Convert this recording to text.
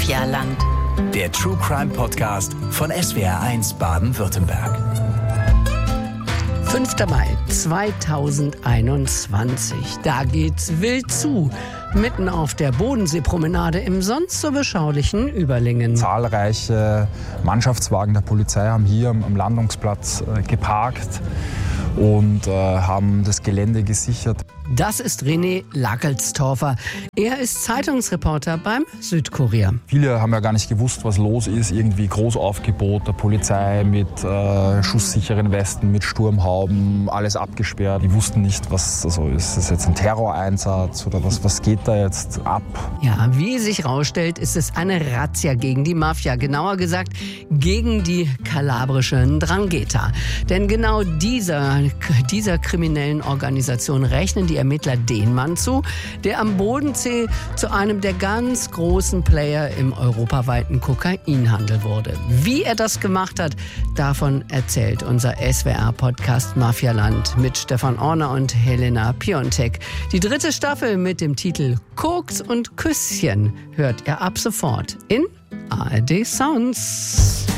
Mafialand. Der True Crime Podcast von SWR1 Baden-Württemberg. 5. Mai 2021. Da geht's wild zu. Mitten auf der Bodenseepromenade im sonst so beschaulichen Überlingen. Zahlreiche Mannschaftswagen der Polizei haben hier am Landungsplatz geparkt und haben das Gelände gesichert. Das ist René Lackelstorfer. Er ist Zeitungsreporter beim Südkurier. Viele haben ja gar nicht gewusst, was los ist. Irgendwie Großaufgebot der Polizei mit schusssicheren Westen, mit Sturmhauben, alles abgesperrt. Die wussten nicht, was das ist. Ist das jetzt ein Terroreinsatz oder was geht da jetzt ab? Ja, wie sich rausstellt, ist es eine Razzia gegen die Mafia. Genauer gesagt, gegen die kalabrische 'Ndrangheta. Denn genau dieser kriminellen Organisation rechnen die Ermittler den Mann zu, der am Bodensee zu einem der ganz großen Player im europaweiten Kokainhandel wurde. Wie er das gemacht hat, davon erzählt unser SWR-Podcast Mafialand mit Stefan Orner und Helena Piontek. Die 3. Staffel mit dem Titel Koks und Küsschen hört ihr ab sofort in ARD Sounds.